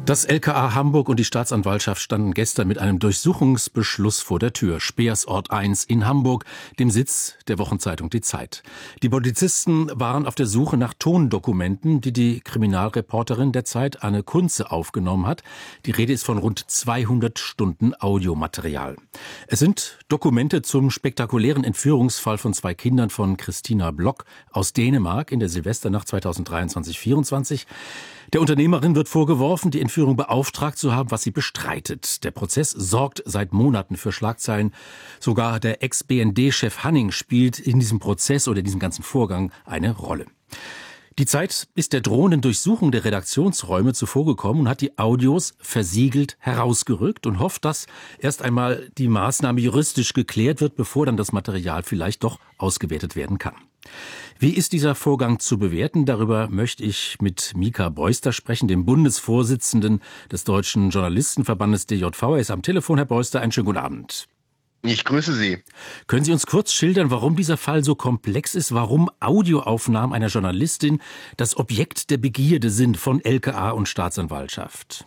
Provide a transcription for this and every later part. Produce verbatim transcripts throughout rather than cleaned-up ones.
Das L K A Hamburg und die Staatsanwaltschaft standen gestern mit einem Durchsuchungsbeschluss vor der Tür. Speersort eins in Hamburg, dem Sitz der Wochenzeitung Die Zeit. Die Polizisten waren auf der Suche nach Tondokumenten, die die Kriminalreporterin der Zeit, Anne Kunze, aufgenommen hat. Die Rede ist von rund zweihundert Stunden Audiomaterial. Es sind Dokumente zum spektakulären Entführungsfall von zwei Kindern von Christina Block aus Dänemark in der Silvesternacht zweitausenddreiundzwanzig vierundzwanzig. Der Unternehmerin wird vorgeworfen, die Entführung beauftragt zu haben, was sie bestreitet. Der Prozess sorgt seit Monaten für Schlagzeilen. Sogar der Ex-B N D-Chef Hanning spielt in diesem Prozess oder in diesem ganzen Vorgang eine Rolle. Die Zeit ist der drohenden Durchsuchung der Redaktionsräume zuvorgekommen und hat die Audios versiegelt herausgerückt und hofft, dass erst einmal die Maßnahme juristisch geklärt wird, bevor dann das Material vielleicht doch ausgewertet werden kann. Wie ist dieser Vorgang zu bewerten? Darüber möchte ich mit Mika Beuster sprechen, dem Bundesvorsitzenden des Deutschen Journalistenverbandes D J V. Er ist am Telefon. Herr Beuster, einen schönen guten Abend. Ich grüße Sie. Können Sie uns kurz schildern, warum dieser Fall so komplex ist, warum Audioaufnahmen einer Journalistin das Objekt der Begierde sind von L K A und Staatsanwaltschaft?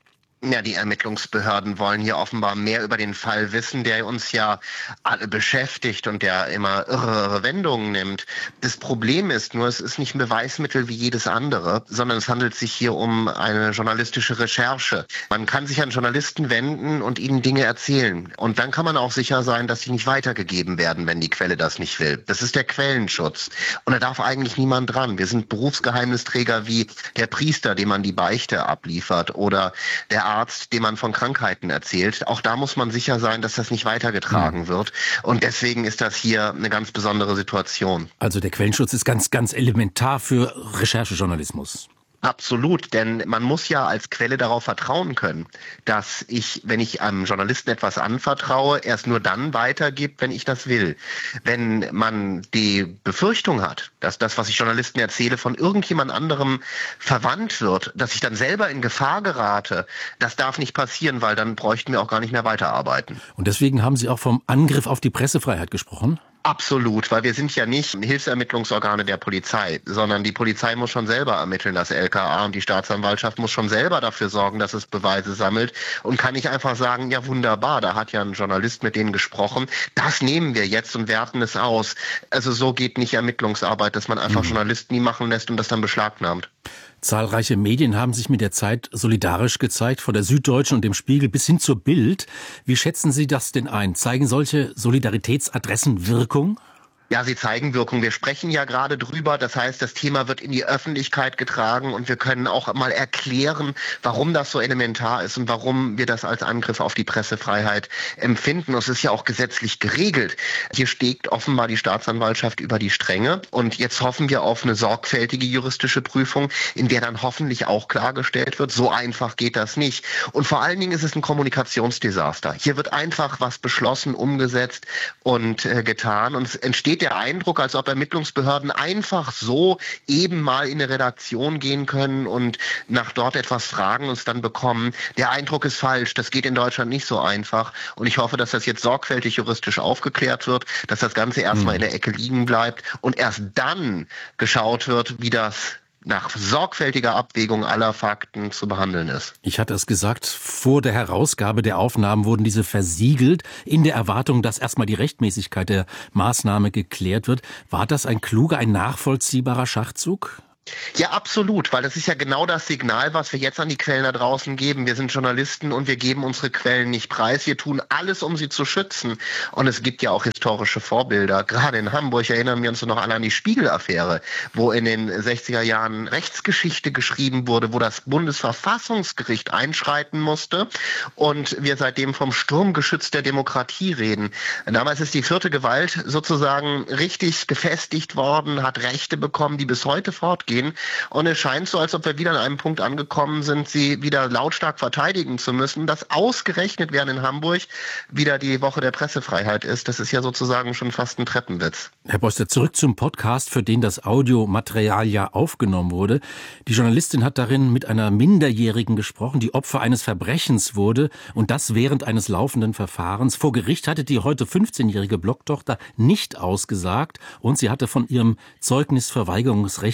Ja, die Ermittlungsbehörden wollen hier offenbar mehr über den Fall wissen, der uns ja alle beschäftigt und der immer irre Wendungen nimmt. Das Problem ist nur, es ist nicht ein Beweismittel wie jedes andere, sondern es handelt sich hier um eine journalistische Recherche. Man kann sich an Journalisten wenden und ihnen Dinge erzählen. Und dann kann man auch sicher sein, dass sie nicht weitergegeben werden, wenn die Quelle das nicht will. Das ist der Quellenschutz. Und da darf eigentlich niemand dran. Wir sind Berufsgeheimnisträger wie der Priester, dem man die Beichte abliefert, oder der Arzt, dem man von Krankheiten erzählt. Auch da muss man sicher sein, dass das nicht weitergetragen wird. Und deswegen ist das hier eine ganz besondere Situation. Also der Quellenschutz ist ganz, ganz elementar für Recherchejournalismus. Absolut, denn man muss ja als Quelle darauf vertrauen können, dass ich, wenn ich einem Journalisten etwas anvertraue, erst nur dann weitergibt, wenn ich das will. Wenn man die Befürchtung hat, dass das, was ich Journalisten erzähle, von irgendjemand anderem verwandt wird, dass ich dann selber in Gefahr gerate, das darf nicht passieren, weil dann bräuchten wir auch gar nicht mehr weiterarbeiten. Und deswegen haben Sie auch vom Angriff auf die Pressefreiheit gesprochen? Absolut, weil wir sind ja nicht Hilfsermittlungsorgane der Polizei, sondern die Polizei muss schon selber ermitteln, das L K A, und die Staatsanwaltschaft muss schon selber dafür sorgen, dass es Beweise sammelt, und kann nicht einfach sagen, ja wunderbar, da hat ja ein Journalist mit denen gesprochen, das nehmen wir jetzt und werten es aus. Also so geht nicht Ermittlungsarbeit, dass man einfach mhm. Journalisten nie machen lässt und das dann beschlagnahmt. Zahlreiche Medien haben sich mit der Zeit solidarisch gezeigt, von der Süddeutschen und dem Spiegel bis hin zur Bild. Wie schätzen Sie das denn ein? Zeigen solche Solidaritätsadressen Wirkung? Ja, sie zeigen Wirkung. Wir sprechen ja gerade drüber. Das heißt, das Thema wird in die Öffentlichkeit getragen und wir können auch mal erklären, warum das so elementar ist und warum wir das als Angriff auf die Pressefreiheit empfinden. Es ist ja auch gesetzlich geregelt. Hier steht offenbar die Staatsanwaltschaft über die Stränge und jetzt hoffen wir auf eine sorgfältige juristische Prüfung, in der dann hoffentlich auch klargestellt wird, so einfach geht das nicht. Und vor allen Dingen ist es ein Kommunikationsdesaster. Hier wird einfach was beschlossen, umgesetzt und äh, getan und es entsteht der Eindruck, als ob Ermittlungsbehörden einfach so eben mal in eine Redaktion gehen können und nach dort etwas fragen und es dann bekommen. Der Eindruck ist falsch. Das geht in Deutschland nicht so einfach. Und ich hoffe, dass das jetzt sorgfältig juristisch aufgeklärt wird, dass das Ganze erstmal in der Ecke liegen bleibt und erst dann geschaut wird, wie das nach sorgfältiger Abwägung aller Fakten zu behandeln ist. Ich hatte es gesagt, vor der Herausgabe der Aufnahmen wurden diese versiegelt, in der Erwartung, dass erstmal die Rechtmäßigkeit der Maßnahme geklärt wird. War das ein kluger, ein nachvollziehbarer Schachzug? Ja, absolut, weil das ist ja genau das Signal, was wir jetzt an die Quellen da draußen geben. Wir sind Journalisten und wir geben unsere Quellen nicht preis. Wir tun alles, um sie zu schützen. Und es gibt ja auch historische Vorbilder. Gerade in Hamburg erinnern wir uns noch alle an die Spiegel-Affäre, wo in den sechziger Jahren Rechtsgeschichte geschrieben wurde, wo das Bundesverfassungsgericht einschreiten musste und wir seitdem vom Sturmgeschütz der Demokratie reden. Damals ist die vierte Gewalt sozusagen richtig gefestigt worden, hat Rechte bekommen, die bis heute fortgehen. Und es scheint so, als ob wir wieder an einem Punkt angekommen sind, sie wieder lautstark verteidigen zu müssen, dass ausgerechnet während in Hamburg wieder die Woche der Pressefreiheit ist. Das ist ja sozusagen schon fast ein Treppenwitz. Herr Beuster, zurück zum Podcast, für den das Audiomaterial ja aufgenommen wurde. Die Journalistin hat darin mit einer Minderjährigen gesprochen, die Opfer eines Verbrechens wurde und das während eines laufenden Verfahrens. Vor Gericht hatte die heute fünfzehnjährige Blocktochter nicht ausgesagt und sie hatte von ihrem Zeugnisverweigerungsrecht damals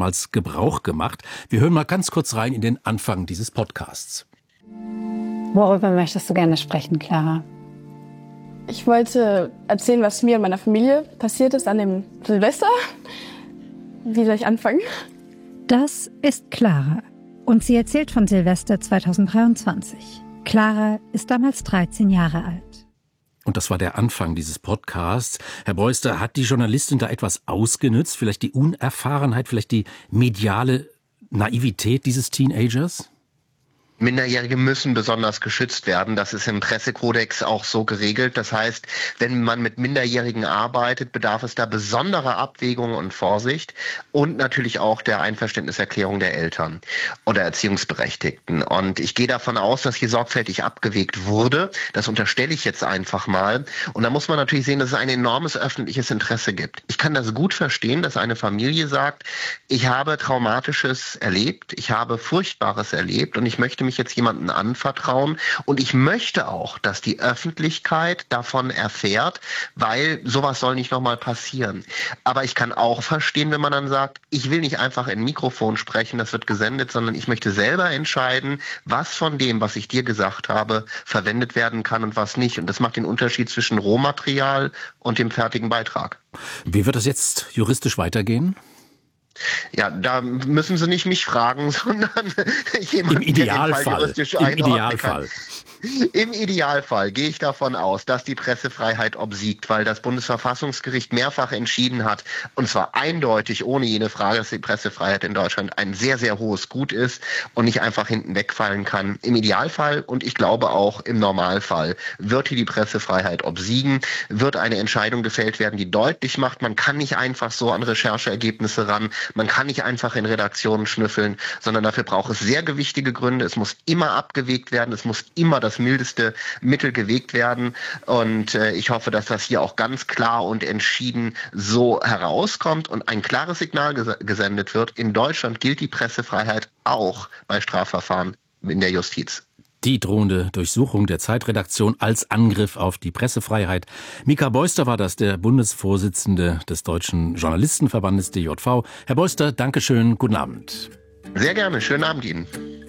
damals Gebrauch gemacht. Wir hören mal ganz kurz rein in den Anfang dieses Podcasts. Worüber möchtest du gerne sprechen, Clara? Ich wollte erzählen, was mir und meiner Familie passiert ist an dem Silvester. Wie soll ich anfangen? Das ist Clara. Und sie erzählt von Silvester zweitausenddreiundzwanzig. Clara ist damals dreizehn Jahre alt. Und das war der Anfang dieses Podcasts. Herr Beuster, hat die Journalistin da etwas ausgenützt? Vielleicht die Unerfahrenheit, vielleicht die mediale Naivität dieses Teenagers? Minderjährige müssen besonders geschützt werden. Das ist im Pressekodex auch so geregelt. Das heißt, wenn man mit Minderjährigen arbeitet, bedarf es da besonderer Abwägung und Vorsicht und natürlich auch der Einverständniserklärung der Eltern oder Erziehungsberechtigten. Und ich gehe davon aus, dass hier sorgfältig abgewägt wurde. Das unterstelle ich jetzt einfach mal. Und da muss man natürlich sehen, dass es ein enormes öffentliches Interesse gibt. Ich kann das gut verstehen, dass eine Familie sagt, ich habe Traumatisches erlebt, ich habe Furchtbares erlebt und ich möchte mich jetzt jemanden anvertrauen und ich möchte auch, dass die Öffentlichkeit davon erfährt, weil sowas soll nicht nochmal passieren. Aber ich kann auch verstehen, wenn man dann sagt, ich will nicht einfach in ein Mikrofon sprechen, das wird gesendet, sondern ich möchte selber entscheiden, was von dem, was ich dir gesagt habe, verwendet werden kann und was nicht. Und das macht den Unterschied zwischen Rohmaterial und dem fertigen Beitrag. Wie wird das jetzt juristisch weitergehen? Ja, da müssen Sie nicht mich fragen, sondern jemand, Im Idealfall. der den Fall juristisch Im einordnen Idealfall. kann. Im Idealfall gehe ich davon aus, dass die Pressefreiheit obsiegt, weil das Bundesverfassungsgericht mehrfach entschieden hat, und zwar eindeutig, ohne jede Frage, dass die Pressefreiheit in Deutschland ein sehr, sehr hohes Gut ist und nicht einfach hinten wegfallen kann. Im Idealfall und ich glaube auch im Normalfall wird hier die Pressefreiheit obsiegen, wird eine Entscheidung gefällt werden, die deutlich macht, man kann nicht einfach so an Rechercheergebnisse ran, man kann nicht einfach in Redaktionen schnüffeln, sondern dafür braucht es sehr gewichtige Gründe, es muss immer abgewägt werden, es muss immer das mildeste Mittel gewägt werden und äh, ich hoffe, dass das hier auch ganz klar und entschieden so herauskommt und ein klares Signal ges- gesendet wird. In Deutschland gilt die Pressefreiheit auch bei Strafverfahren in der Justiz. Die drohende Durchsuchung der Zeitredaktion als Angriff auf die Pressefreiheit. Mika Beuster war das, der Bundesvorsitzende des Deutschen Journalistenverbandes D J V. Herr Beuster, Dankeschön, guten Abend. Sehr gerne, schönen Abend Ihnen.